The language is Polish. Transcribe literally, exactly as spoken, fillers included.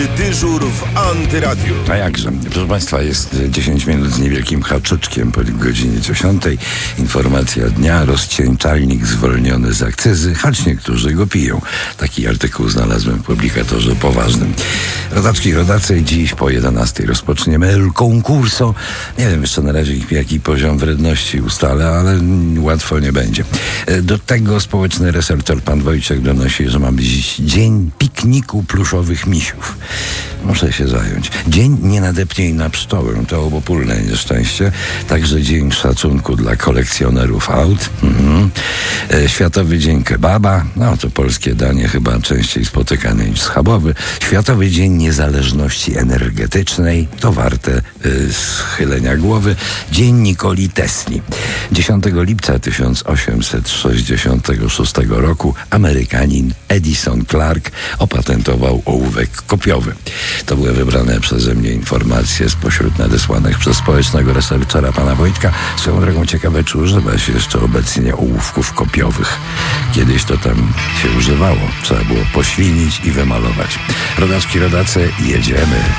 Dyżur w Antyradiu. A jakże? Proszę Państwa, jest dziesięć minut z niewielkim haczyczkiem po godzinie dziesiątej. Informacja dnia. Rozcieńczalnik zwolniony z akcyzy, choć niektórzy go piją. Taki artykuł znalazłem w publikatorze poważnym. Rodaczki i rodacy, dziś po jedenastej rozpoczniemy El Concurso. Nie wiem jeszcze na razie jaki poziom wredności ustalę, ale łatwo nie będzie. Do tego społeczny researcher pan Wojciech donosi, że ma być dzień pikniku pluszowych misiów. Muszę się zająć. Dzień nie nadepnij na pszczołę, to obopólne nieszczęście. Także dzień szacunku dla kolekcjonerów aut. Mhm. E, Światowy Dzień Kebaba. No to polskie danie chyba częściej spotykane niż schabowy. Światowy Dzień Niezależności Energetycznej. To warte e, schylenia głowy. Dzień Nikoli Tesli. dziesiątego lipca tysiąc osiemset sześćdziesiątego szóstego roku Amerykanin Edison Clark opatentował ołówek kopiowy. To były wybrane przeze mnie informacje spośród nadesłanych przez społecznego researchera pana Wojtka. Swoją drogą ciekawe, czy używa się jeszcze obecnie ołówków kopiowych. Kiedyś to tam się używało. Trzeba było poślinić i wymalować. Rodaczki, rodacy, jedziemy.